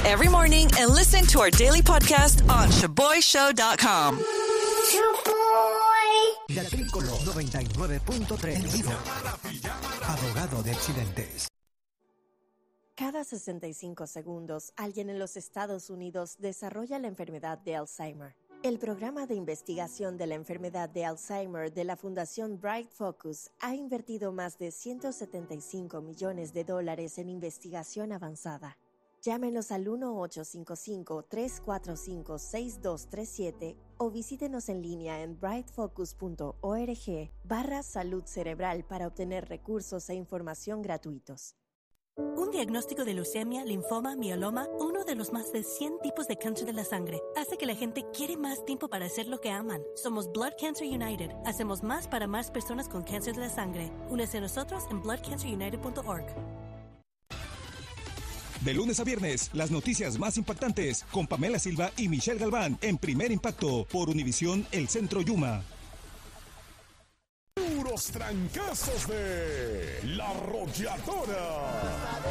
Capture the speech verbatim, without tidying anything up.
every morning and listen to our daily podcast on shaboy show dot com. La Tricolor noventa y nueve punto tres en vivo. Abogado de accidentes. Cada sesenta y cinco segundos, alguien en los Estados Unidos desarrolla la enfermedad de Alzheimer. El programa de investigación de la enfermedad de Alzheimer de la Fundación Bright Focus ha invertido más de ciento setenta y cinco millones de dólares en investigación avanzada. Llámenos al uno ocho cinco cinco, tres cuatro cinco, seis dos tres siete o visítenos en línea en brightfocus punto org barra salud cerebral para obtener recursos e información gratuitos. Un diagnóstico de leucemia, linfoma, mieloma, uno de los más de cien tipos de cáncer de la sangre, hace que la gente quiere más tiempo para hacer lo que aman. Somos Blood Cancer United. Hacemos más para más personas con cáncer de la sangre. Únese a nosotros en blood cancer united punto org. De lunes a viernes, las noticias más impactantes con Pamela Silva y Michelle Galván en Primer Impacto por Univisión El Centro Yuma. Duros trancazos de La Arrolladora.